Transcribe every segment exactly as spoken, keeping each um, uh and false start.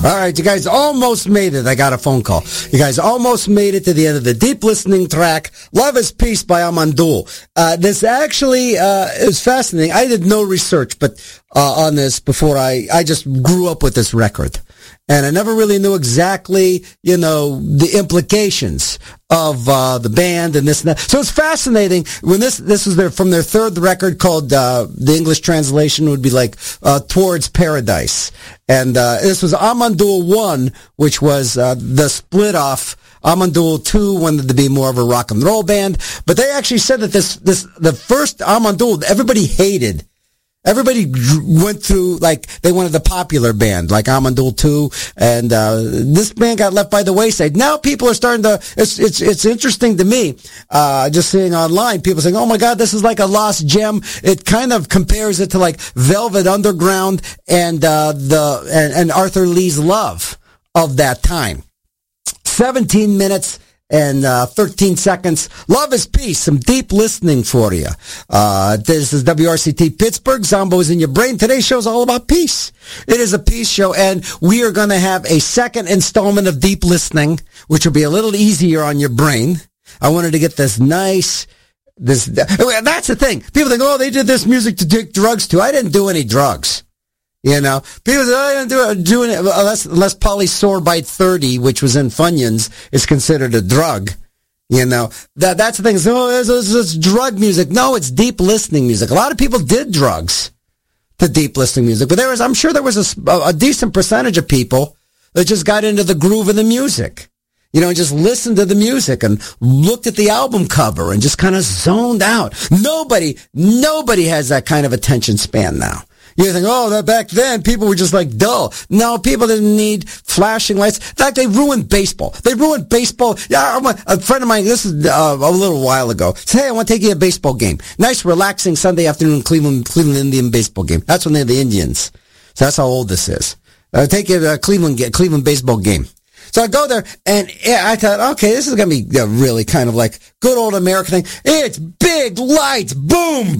All right, you guys almost made it. I got a phone call. You guys almost made it to the end of the deep listening track, Love is Peace by Amandoul. Uh, this actually uh, is fascinating. I did no research but uh, on this before. I, I just grew up with this record. And I never really knew exactly, you know, the implications of uh, the band and this and that. So it's fascinating. When this this was their from their third record called, uh, the English translation would be like uh, Towards Paradise. And uh, this was Amandoul one, which was uh, the split off. Amandoul two wanted to be more of a rock and roll band. But they actually said that this, this the first Amandoul, everybody hated. Everybody went through, like, they wanted the popular band, like Amandoul two, and uh this band got left by the wayside. Now people are starting to, it's it's it's interesting to me, uh just seeing online, people saying, oh my God, this is like a lost gem. It kind of compares it to, like, Velvet Underground and uh the and, and Arthur Lee's Love of that time. seventeen minutes and uh thirteen seconds. Love is Peace. Some deep listening for you. Uh this is W R C T Pittsburgh. Zombo's in your brain. Today's show's all about peace. It is a peace show, and we are going to have a second installment of deep listening, which will be a little easier on your brain. I wanted to get this nice... This That's the thing. People think, oh, they did this music to take drugs to. I didn't do any drugs. You know, people say, oh, I didn't do it, doing it unless, unless Polysorbite thirty, which was in Funyuns, is considered a drug. You know, that, that's the thing. So, oh, it's, it's, it's drug music. No, it's deep listening music. A lot of people did drugs to deep listening music, but there was, I'm sure there was a, a decent percentage of people that just got into the groove of the music. You know, and just listened to the music and looked at the album cover and just kind of zoned out. Nobody, nobody has that kind of attention span now. You think, oh, that back then people were just like dull. No, people didn't need flashing lights. In fact, they ruined baseball. They ruined baseball. Yeah, a friend of mine, this is uh, a little while ago, said, hey, I want to take you to a baseball game. Nice, relaxing Sunday afternoon Cleveland Cleveland Indian baseball game. That's when they're the Indians. So that's how old this is. I'll take you to a Cleveland, Cleveland baseball game. So I go there, and yeah, I thought, okay, this is going to be uh, really kind of like good old American thing. It's big lights, boom,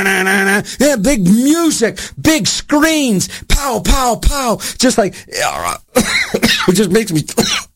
yeah, big music, big screens, pow, pow, pow, just like, uh, it just makes me,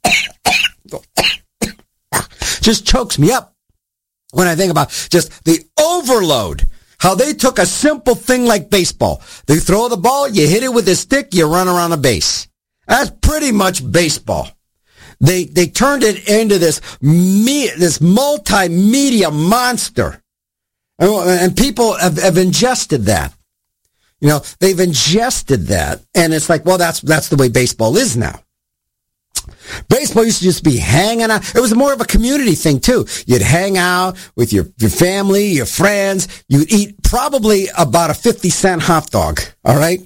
just chokes me up when I think about just the overload. How they took a simple thing like baseball. They throw the ball, you hit it with a stick, you run around a base. That's pretty much baseball. They they turned it into this me, this multimedia monster, and, and people have, have ingested that. You know, they've ingested that, and it's like, well, that's that's the way baseball is now. Baseball used to just be hanging out. It was more of a community thing too. You'd hang out with your your family, your friends. You'd eat probably about a fifty cent hot dog. All right,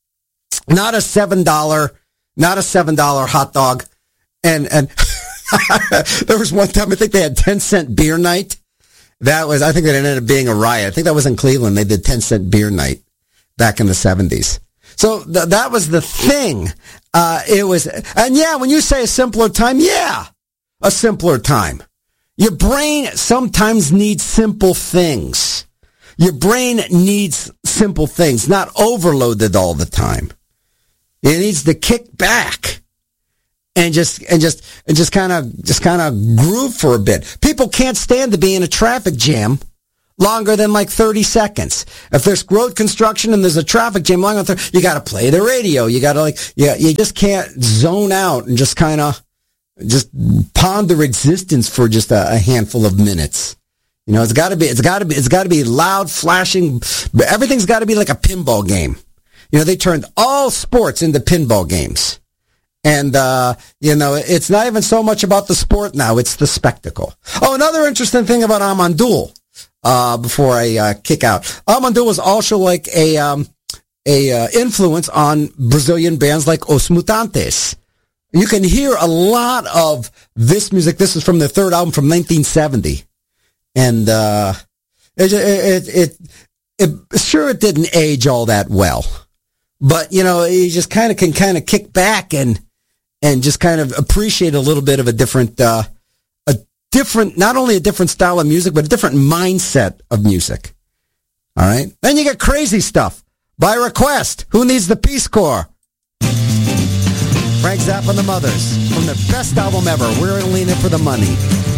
not a seven dollar, not a seven dollar hot dog. And, and there was one time, I think they had ten cent beer night. That was, I think that ended up being a riot. I think that was in Cleveland. They did ten cent beer night back in the seventies. So th- that was the thing. Uh, it was, and yeah, when you say a simpler time, yeah, a simpler time. Your brain sometimes needs simple things. Your brain needs simple things, not overloaded all the time. It needs to kick back. And just, and just, and just kind of, just kind of groove for a bit. People can't stand to be in a traffic jam longer than like thirty seconds. If there's road construction and there's a traffic jam longer than thirty, you gotta play the radio. You gotta like, yeah, you just can't zone out and just kind of, just ponder existence for just a, a handful of minutes. You know, it's gotta be, it's gotta be, it's gotta be loud, flashing, everything's gotta be like a pinball game. You know, they turned all sports into pinball games. And, uh, you know, it's not even so much about the sport now, it's the spectacle. Oh, another interesting thing about Amandoul, uh, before I, uh, kick out. Amandoul was also like a, um, a, uh, influence on Brazilian bands like Os Mutantes. You can hear a lot of this music. This is from their third album from nineteen seventy. And, uh, it, it, it, it, it sure it didn't age all that well. But, you know, you just kind of can kind of kick back and, and just kind of appreciate a little bit of a different, uh, a different, not only a different style of music, but a different mindset of music. All right. Then you get crazy stuff by request. Who needs the Peace Corps? Frank Zappa and the Mothers from their best album ever, We're Leaning for the Money.